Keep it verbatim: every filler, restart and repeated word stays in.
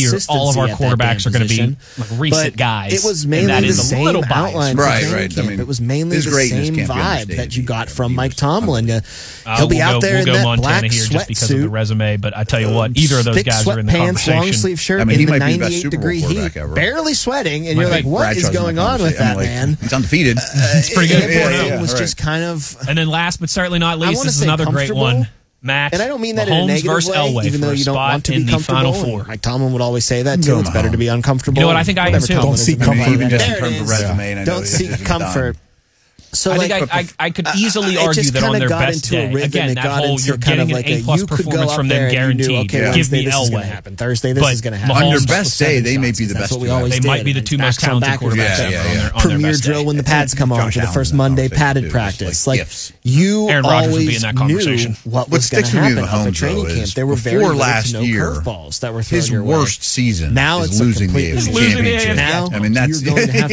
year, all of our consistency at that quarterbacks are damn going to be position. like recent But guys. It was and mainly that the is a same little biased. outline for Right, training right. I camp. mean, it was mainly his the greatness same can't be vibe understated that you got either. from He Mike was Tomlin. Uh, Uh, He'll be we'll out go, there we'll in go that Montana black here just because of the sweatsuit, resume, but I tell you what, either of those thick guys are in the sweatpants, long conversation. sleeve shirt I mean, he in the might be the best ninety-eight Super Bowl degree quarterback heat, ever. barely sweating, and Might you're be. like, what Bradshaw's is in the going on with conversation. that I'm like, man? He's undefeated. It's pretty good. Everything four and oh. yeah, was right. just kind of. And then last but certainly not I least, wanna this is say another great comfortable. one. Match. And I don't mean that in a Mahomes negative versus way, Elway even for though a you don't spot want to in be the comfortable. Final Four. Mike Tomlin would always say that Go too. It's better Mahomes. to be uncomfortable. You know what? I think I am Whatever too. Tomlin Don't is seek about comfort. that. Even just in There it terms of is. resume, and I know Don't he's seek just comfort. So I like, think I, I, I could easily it argue just that on kinda their got best into a day. rhythm. Again, It that got whole into you're kind of getting like an a- A plus you could go performance up from there them and you knew, guaranteed. okay, Give Wednesday, me this is going Elway. to happen. Thursday, this But is going to happen. Mahomes- On their Mahomes best day, they may be the That's best. what we two always They ever. did. might be the And two Max most come talented back with quarterbacks Yeah, ever yeah, on yeah. their, on their Premier best drill day. when the pads come on Josh for the Allen's first in that Monday conversation, padded too. practice. Just Like like gifts. you Aaron Rodgers would be always in that knew conversation. what What was going to sticks with me happen with up at Mahomes, training though, camp. is There were very before little to last no year, curveballs that were thrown his your way. worst season Now is it's a losing the completely A F C Losing the championship. A F C. Now I mean, that's you're going to have